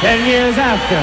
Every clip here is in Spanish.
10 years after.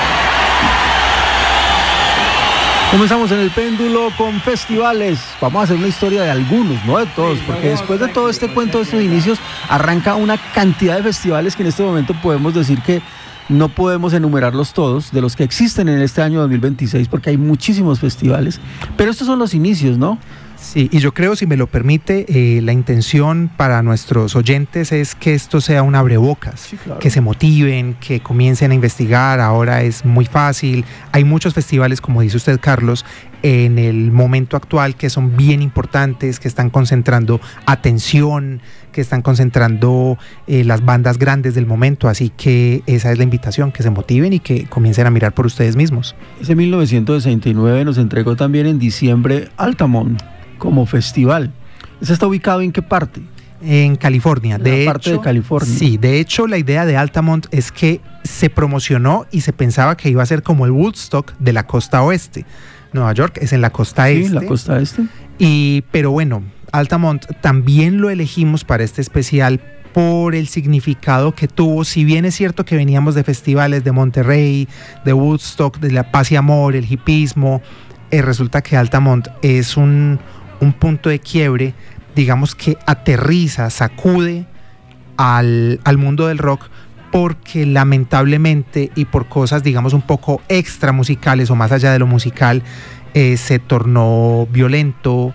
Comenzamos en el péndulo con festivales. Vamos a hacer una historia de algunos, no de todos, porque después de todo este cuento de estos inicios arranca una cantidad de festivales que en este momento podemos decir que no podemos enumerarlos todos, de los que existen en este año 2026, porque hay muchísimos festivales, pero estos son los inicios, ¿no? Sí, y yo creo, si me lo permite, la intención para nuestros oyentes es que esto sea un abrebocas, Sí, claro. que se motiven, que comiencen a investigar. Ahora es muy fácil, hay muchos festivales, como dice usted, Carlos, en el momento actual que son bien importantes, que están concentrando atención, que están concentrando las bandas grandes del momento, así que esa es la invitación, que se motiven y que comiencen a mirar por ustedes mismos. Ese 1969 nos entregó también en diciembre Altamont como festival. ¿Ese está ubicado en qué parte? En California. En la parte de California. Sí, de hecho la idea de Altamont es que se promocionó y se pensaba que iba a ser como el Woodstock de la costa oeste. Nueva York es en la costa Sí, este. la costa este. Pero bueno, Altamont también lo elegimos para este especial por el significado que tuvo. Si bien es cierto que veníamos de festivales de Monterrey, de Woodstock, de la paz y amor, el hipismo, resulta que Altamont es un punto de quiebre, digamos, que aterriza, sacude al mundo del rock, porque lamentablemente y por cosas, digamos, un poco extra musicales o más allá de lo musical, se tornó violento,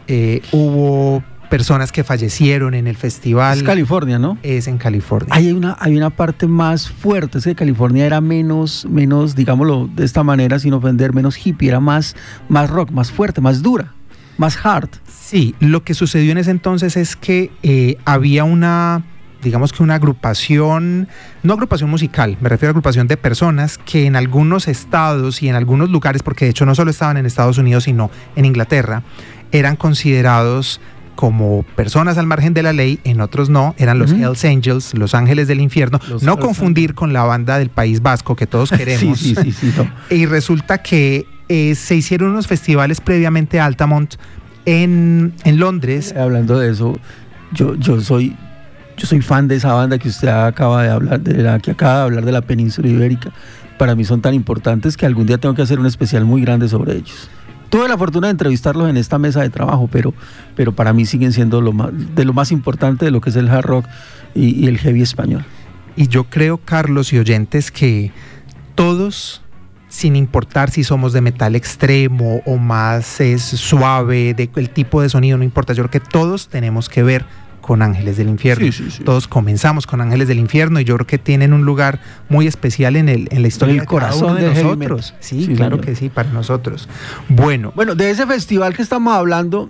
hubo personas que fallecieron en el festival. Es California, ¿no? Es en California. Hay una parte más fuerte, es que California era menos, digámoslo de esta manera, sin ofender, menos hippie, era más rock, más fuerte, más dura, más hard. Sí, lo que sucedió en ese entonces es que había digamos que una agrupación, no agrupación musical, me refiero a agrupación de personas que en algunos estados y en algunos lugares, porque de hecho no solo estaban en Estados Unidos, sino en Inglaterra, eran considerados como personas al margen de la ley, en otros no, eran los Hells Angels, los ángeles del infierno, no confundir con la banda del País Vasco que todos queremos. Sí, no. Y resulta que se hicieron unos festivales previamente a Altamont en Londres. Hablando de eso, yo soy fan de esa banda que usted acaba de hablar, de la península ibérica. Para mí son tan importantes que algún día tengo que hacer un especial muy grande sobre ellos. Tuve la fortuna de entrevistarlos en esta mesa de trabajo, pero para mí siguen siendo lo más importante de lo que es el hard rock y el heavy español. Y yo creo, Carlos y oyentes, que todos, sin importar si somos de metal extremo o más suave, el tipo de sonido, no importa, yo creo que todos tenemos que ver con Ángeles del Infierno. Sí. Todos comenzamos con Ángeles del Infierno y yo creo que tienen un lugar muy especial en la historia del corazón de de nosotros. Sí, claro señor. que sí, para nosotros. Bueno, de ese festival que estamos hablando,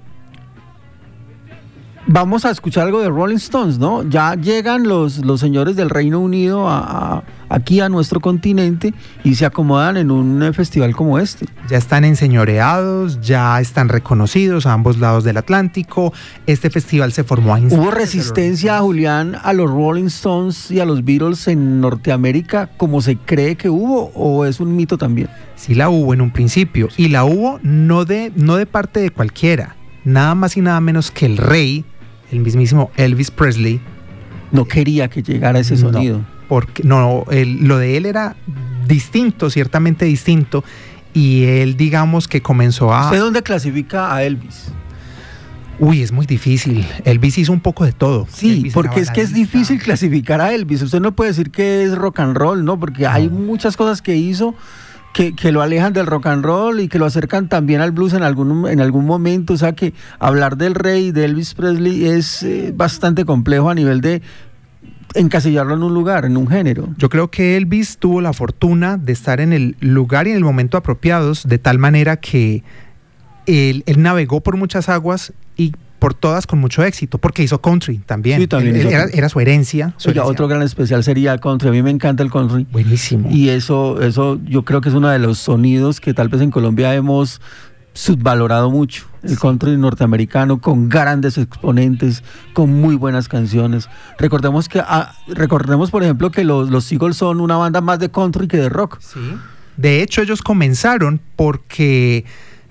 vamos a escuchar algo de Rolling Stones, ¿no? Ya llegan los señores del Reino Unido aquí a nuestro continente y se acomodan en un festival como este. Ya están enseñoreados, ya están reconocidos a ambos lados del Atlántico. Este festival se formó en... ¿Hubo resistencia, Julián, a los Rolling Stones y a los Beatles en Norteamérica como se cree que hubo, o es un mito también? Sí la hubo en un principio, y la hubo no de parte de cualquiera, nada más y nada menos que el rey, el mismísimo Elvis Presley. No quería que llegara ese sonido. Porque lo de él era distinto, ciertamente distinto, y él, digamos, que comenzó a... ¿Usted dónde clasifica a Elvis? Uy, es muy difícil. Elvis hizo un poco de todo. Sí, Elvis porque es que es difícil clasificar a Elvis. Usted no puede decir que es rock and roll, ¿no? Porque hay muchas cosas que hizo que lo alejan del rock and roll y que lo acercan también al blues en algún momento. O sea que hablar del rey, de Elvis Presley, es bastante complejo a nivel de encasillarlo en un lugar, en un género. Yo creo que Elvis tuvo la fortuna de estar en el lugar y en el momento apropiados, de tal manera que él navegó por muchas aguas y por todas con mucho éxito, porque hizo country también. Sí, también era su herencia. Otro gran especial sería el country. A mí me encanta el country. Buenísimo. Y eso yo creo que es uno de los sonidos que tal vez en Colombia hemos subvalorado mucho. El country norteamericano, con grandes exponentes, con muy buenas canciones. Recordemos, por ejemplo, que los Eagles son una banda más de country que de rock. Sí. De hecho, ellos comenzaron porque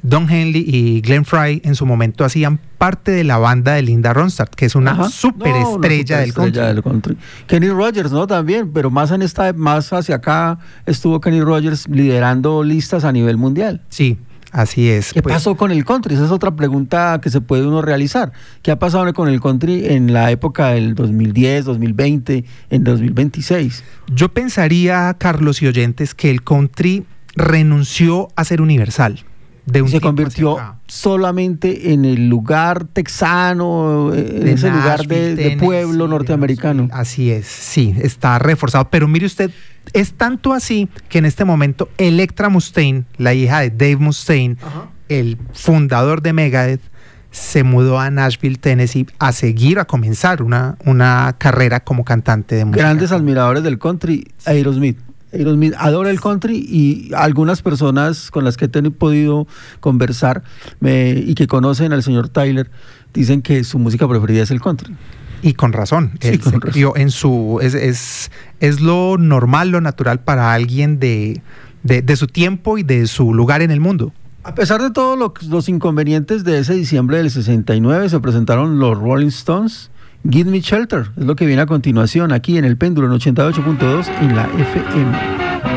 Don Henley y Glenn Frey en su momento hacían parte de la banda de Linda Ronstadt, que es una superestrella del country. Kenny Rogers, ¿no? También, pero más hacia acá estuvo Kenny Rogers liderando listas a nivel mundial. Sí. Así es. ¿Qué pasó con el country? Esa es otra pregunta que se puede uno realizar. ¿Qué ha pasado con el country en la época del 2010, 2020, en 2026? Yo pensaría, Carlos y oyentes, que el country renunció a ser universal. Se convirtió solamente en el lugar texano, en ese lugar de pueblo norteamericano. Así es, sí, está reforzado. Pero mire usted, es tanto así que en este momento Electra Mustaine, la hija de Dave Mustaine, el fundador de Megadeth, se mudó a Nashville, Tennessee, a comenzar una carrera como cantante de música. Grandes admiradores del country, Aerosmith adora el country, y algunas personas con las que he podido conversar y que conocen al señor Tyler dicen que su música preferida es el country. Y con razón. Sí, con razón. Es lo normal, lo natural para alguien de su tiempo y de su lugar en el mundo. A pesar de todos los inconvenientes de ese diciembre del 69, se presentaron los Rolling Stones. Give Me Shelter es lo que viene a continuación aquí en El Péndulo en 88.2 en la FM.